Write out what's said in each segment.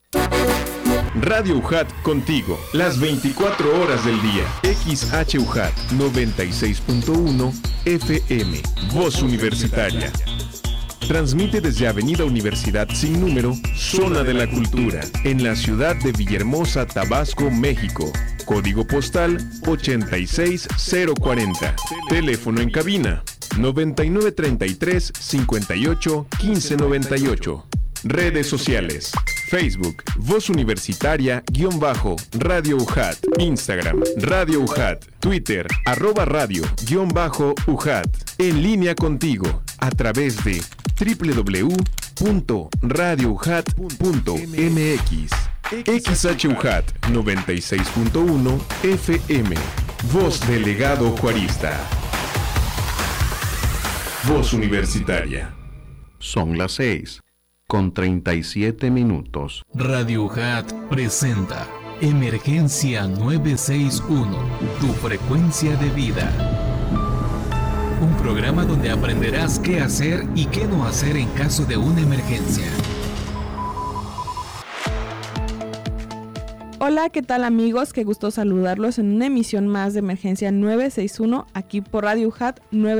Radio UJAT contigo, las 24 horas del día. XHUJAT 96.1 FM, Voz Universitaria. Transmite desde Avenida Universidad sin número, Zona de la Cultura, en la ciudad de Villahermosa, Tabasco, México. Código postal 86040. Teléfono en cabina 9933 58 1598. Redes sociales: Facebook, Voz Universitaria _Radio UJAT, Instagram, Radio UJAT, Twitter, @radio_UJAT. En línea contigo, a través de www.radioujat.mx. XHUJAT 96.1 FM, Voz Delegado Juarista. Voz Universitaria. Son las 6:37. Radio UJAT presenta Emergencia 961, tu frecuencia de vida. Un programa donde aprenderás qué hacer y qué no hacer en caso de una emergencia. Hola, ¿qué tal amigos? Qué gusto saludarlos en una emisión más de Emergencia 961 aquí por Radio UJAT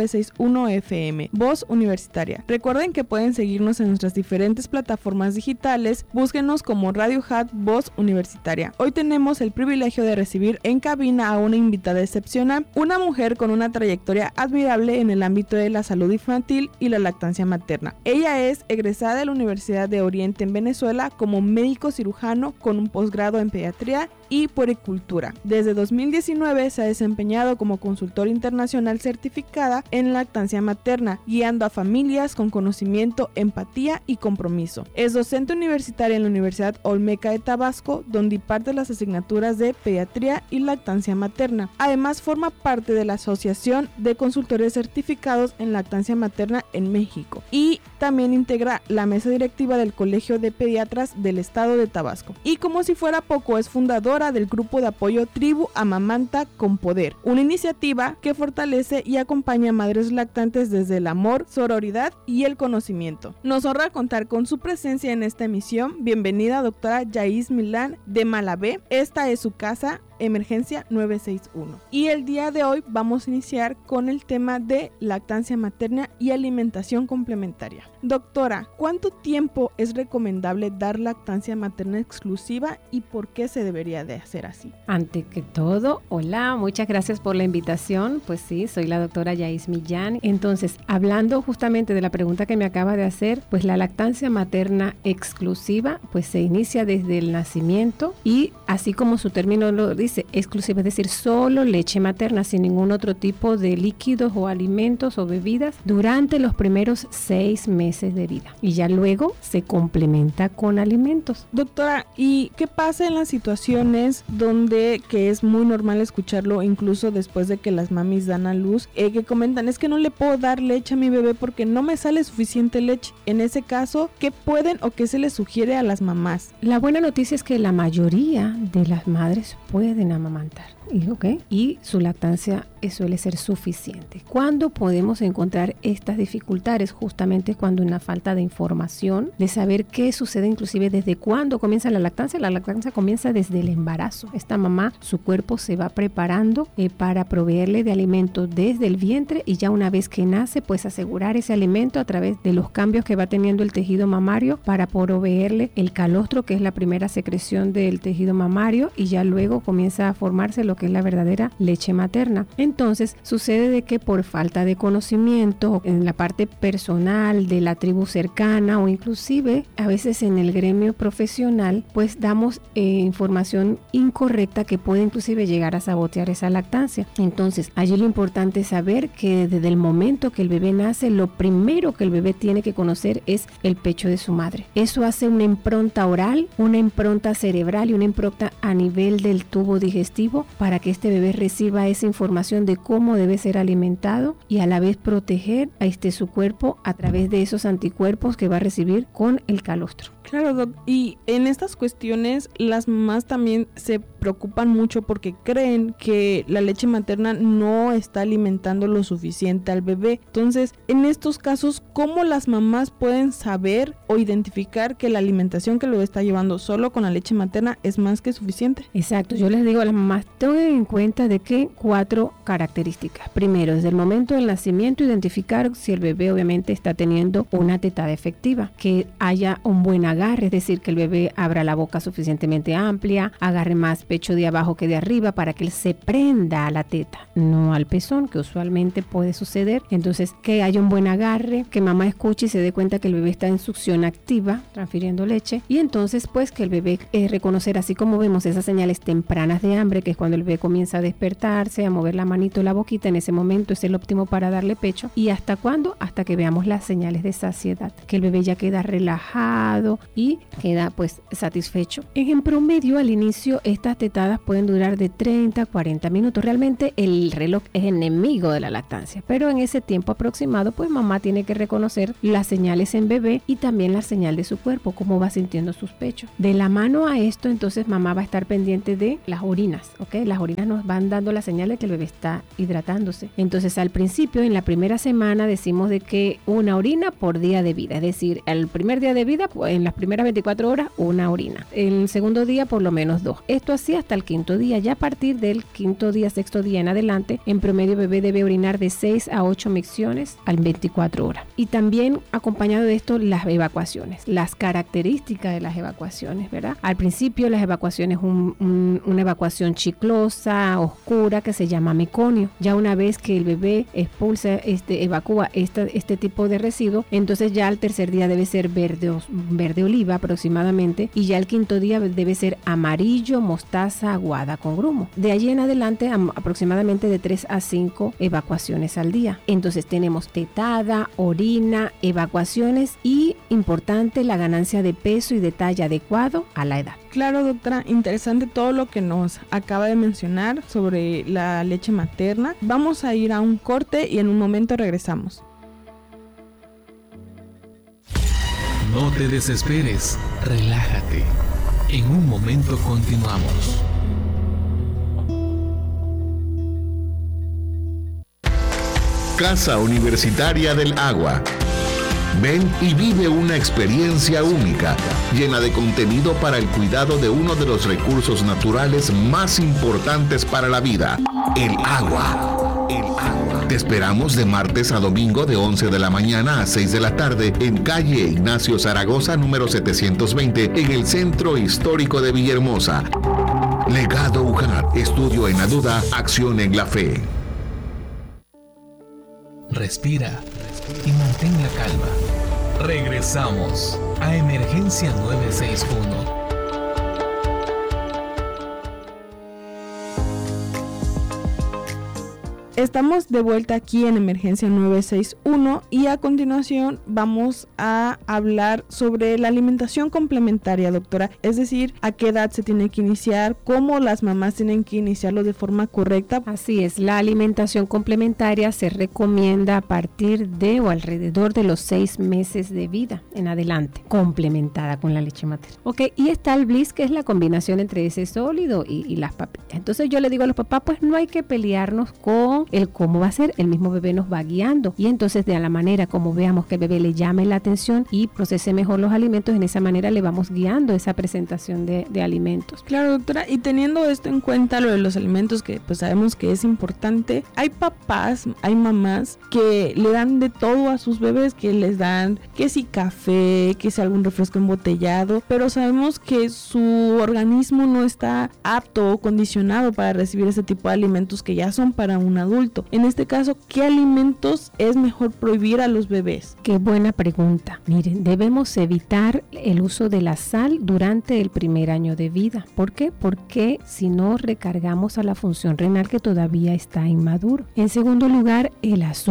961 FM, Voz Universitaria. Recuerden que pueden seguirnos en nuestras diferentes plataformas digitales, búsquenos como Radio UJAT Voz Universitaria. Hoy tenemos el privilegio de recibir en cabina a una invitada excepcional, una mujer con una trayectoria admirable en el ámbito de la salud infantil y la lactancia materna. Ella es egresada de la Universidad de Oriente en Venezuela como médico cirujano con un posgrado en pediatría y puericultura. Desde 2019 se ha desempeñado como consultora internacional certificada en lactancia materna, guiando a familias con conocimiento, empatía y compromiso. Es docente universitaria en la Universidad Olmeca de Tabasco, donde imparte las asignaturas de pediatría y lactancia materna. Además, forma parte de la Asociación de Consultores Certificados en Lactancia Materna en México y también integra la mesa directiva del Colegio de Pediatras del Estado de Tabasco. Y como si fuera poco, es fundadora del grupo de apoyo Tribu Amamanta con Poder, una iniciativa que fortalece y acompaña a madres lactantes desde el amor, sororidad y el conocimiento. Nos honra contar con su presencia en esta emisión. Bienvenida, doctora Yais Milán de Malabé. Esta es su casa, Emergencia 961. Y el día de hoy vamos a iniciar con el tema de lactancia materna y alimentación complementaria. Doctora, ¿cuánto tiempo es recomendable dar lactancia materna exclusiva y por qué se debería de hacer así? Ante que todo, hola, muchas gracias por la invitación. Pues sí, soy la doctora Yais Millán. Entonces, hablando justamente de la pregunta que me acaba de hacer, pues la lactancia materna exclusiva pues se inicia desde el nacimiento y así como su término lo dice, exclusiva, es decir, solo leche materna sin ningún otro tipo de líquidos o alimentos o bebidas durante los primeros 6 meses de vida y ya luego se complementa con alimentos. Doctora, ¿y qué pasa en las situaciones donde, que es muy normal escucharlo incluso después de que las mamis dan a luz, que comentan, es que no le puedo dar leche a mi bebé porque no me sale suficiente leche? En ese caso, ¿qué pueden o qué se les sugiere a las mamás? La buena noticia es que la mayoría de las madres pueden amamantar y su lactancia suele ser suficiente. ¿Cuándo podemos encontrar estas dificultades? Justamente cuando una falta de información, de saber qué sucede, inclusive desde cuándo comienza la lactancia. La lactancia comienza desde el embarazo. Esta mamá, su cuerpo se va preparando para proveerle de alimento desde el vientre y ya una vez que nace, pues asegurar ese alimento a través de los cambios que va teniendo el tejido mamario para proveerle el calostro, que es la primera secreción del tejido mamario, y ya luego comienza a formarse lo que es la verdadera leche materna. Entonces sucede de que por falta de conocimiento en la parte personal de la tribu cercana o inclusive a veces en el gremio profesional, pues damos información incorrecta que puede inclusive llegar a sabotear esa lactancia. Entonces allí lo importante es saber que desde el momento que el bebé nace, lo primero que el bebé tiene que conocer es el pecho de su madre. Eso hace una impronta oral, una impronta cerebral y una impronta a nivel del tubo digestivo para que este bebé reciba esa información de cómo debe ser alimentado y a la vez proteger a su cuerpo a través de esos anticuerpos que va a recibir con el calostro. Claro, Doc. Y en estas cuestiones las mamás también se preocupan mucho porque creen que la leche materna no está alimentando lo suficiente al bebé. Entonces, en estos casos, ¿cómo las mamás pueden saber o identificar que la alimentación que el bebé está llevando solo con la leche materna es más que suficiente? Exacto, yo les digo a las mamás, tengan en cuenta de que 4 características. Primero, desde el momento del nacimiento, identificar si el bebé obviamente está teniendo una tetada efectiva, que haya un buen agarre, es decir, que el bebé abra la boca suficientemente amplia, agarre más pecho de abajo que de arriba para que él se prenda a la teta, no al pezón, que usualmente puede suceder. Entonces, que haya un buen agarre, que mamá escuche y se dé cuenta que el bebé está en succión activa, transfiriendo leche, y entonces pues que el bebé reconocer, así como vemos esas señales tempranas de hambre, que es cuando el bebé comienza a despertarse, a mover la manito, la boquita, en ese momento es el óptimo para darle pecho. ¿Y hasta cuándo? Hasta que veamos las señales de saciedad, que el bebé ya queda relajado y queda pues satisfecho. En promedio al inicio estas tetadas pueden durar de 30 a 40 minutos. Realmente el reloj es enemigo de la lactancia, pero en ese tiempo aproximado pues mamá tiene que reconocer las señales en bebé y también la señal de su cuerpo, cómo va sintiendo sus pechos. De la mano a esto, entonces mamá va a estar pendiente de las orinas, ¿ok? Las orinas nos van dando la señal de que el bebé está hidratándose. Entonces al principio, en la primera semana, decimos de que una orina por día de vida, es decir, el primer día de vida, pues, en las primeras 24 horas, una orina. El segundo día, por lo menos 2. Esto así hasta el quinto día. Ya a partir del quinto día, sexto día en adelante, en promedio el bebé debe orinar de 6 a 8 micciones al 24 horas. Y también acompañado de esto, las evacuaciones, las características de las evacuaciones, ¿verdad? Al principio las evacuaciones, una evacuación chiclosa, oscura, que se llama meconio. Ya una vez que el bebé expulsa, evacúa este tipo de residuo, entonces ya al tercer día debe ser verde oliva aproximadamente, y ya el quinto día debe ser amarillo, mostaza, aguada con grumo. De allí en adelante aproximadamente de 3 a 5 evacuaciones al día. Entonces tenemos tetada, orina, evacuaciones y, importante, la ganancia de peso y de talla adecuado a la edad. Claro, doctora, interesante todo lo que nos acaba de mencionar sobre la leche materna. Vamos a ir a un corte y en un momento regresamos. No te desesperes, relájate. En un momento continuamos. Casa Universitaria del Agua. Ven y vive una experiencia única, llena de contenido para el cuidado de uno de los recursos naturales más importantes para la vida, el agua. El agua. Te esperamos de martes a domingo de 11 de la mañana a 6 de la tarde en calle Ignacio Zaragoza, número 720, en el Centro Histórico de Villahermosa. Legado UJAT, estudio en la duda, acción en la fe. Respira y mantén la calma. Regresamos a Emergencia 961. Estamos de vuelta aquí en Emergencia 961 y a continuación vamos a hablar sobre la alimentación complementaria, doctora. Es decir, a qué edad se tiene que iniciar, cómo las mamás tienen que iniciarlo de forma correcta. Así es, la alimentación complementaria se recomienda a partir de o alrededor de los 6 meses de vida en adelante, complementada con la leche materna. Ok, y está el Bliss, que es la combinación entre ese sólido y las papitas. Entonces yo le digo a los papás, pues no hay que pelearnos con el cómo va a ser, el mismo bebé nos va guiando, y entonces de la manera como veamos que el bebé le llame la atención y procese mejor los alimentos, en esa manera le vamos guiando esa presentación de alimentos. Claro, doctora, y teniendo esto en cuenta, lo de los alimentos, que pues sabemos que es importante, hay papás, hay mamás que le dan de todo a sus bebés, que les dan que si café, que si algún refresco embotellado, pero sabemos que su organismo no está apto o condicionado para recibir ese tipo de alimentos que ya son para un adulto. En este caso, ¿qué alimentos es mejor prohibir a los bebés? Qué buena pregunta. Miren, debemos evitar el uso de la sal durante el primer año de vida. ¿Por qué? Porque si no recargamos a la función renal que todavía está inmaduro. En segundo lugar, el azúcar.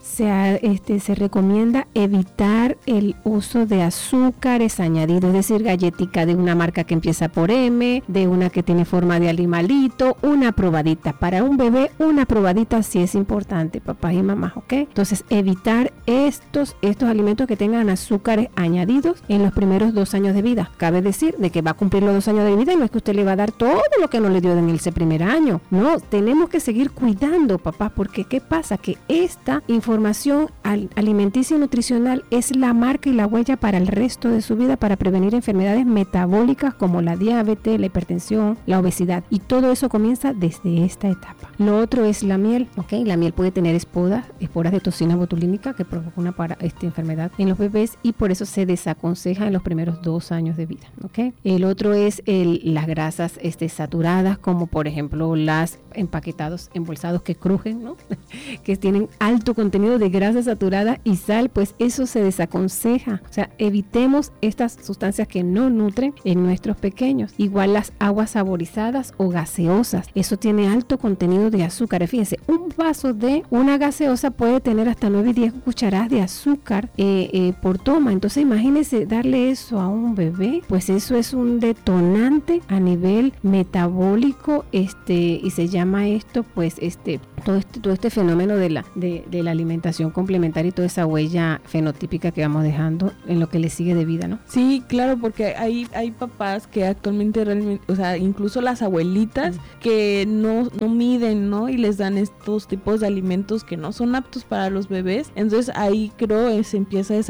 se recomienda evitar el uso de azúcares añadidos, es decir, galletica de una marca que empieza por M, de una que tiene forma de animalito, una probadita. Para un bebé, una probadita sí es importante, papás y mamás, ¿ok? Entonces, evitar estos alimentos que tengan azúcares añadidos en los primeros 2 años de vida. Cabe decir de que va a cumplir los 2 años de vida y no es que usted le va a dar todo lo que no le dio en ese primer año. No, tenemos que seguir cuidando, papás, porque ¿qué pasa? Que esta información alimenticia y nutricional es la marca y la huella para el resto de su vida, para prevenir enfermedades metabólicas como la diabetes, la hipertensión, la obesidad, y todo eso comienza desde esta etapa. Lo otro es la miel, ¿ok? La miel puede tener esporas de toxina botulínica que provoca una enfermedad en los bebés, y por eso se desaconseja en los primeros 2 años de vida, ¿ok? El otro es las grasas saturadas, como por ejemplo las empaquetados, embolsados que crujen, ¿no? Que tienen alto contenido de grasa saturada y sal, pues eso se desaconseja. O sea, evitemos estas sustancias que no nutren en nuestros pequeños. Igual las aguas saborizadas o gaseosas, eso tiene alto contenido de azúcar. Fíjense, un vaso de una gaseosa puede tener hasta 9 y 10 cucharadas de azúcar por toma. Entonces imagínense darle eso a un bebé, pues eso es un detonante a nivel metabólico, y se llama esto, pues todo este fenómeno de la alimentación complementaria y toda esa huella fenotípica que vamos dejando en lo que le sigue de vida, ¿no? Sí, claro, porque hay papás que actualmente realmente, o sea, incluso las abuelitas que no miden, ¿no? Y les dan estos tipos de alimentos que no son aptos para los bebés. Entonces ahí creo se empieza a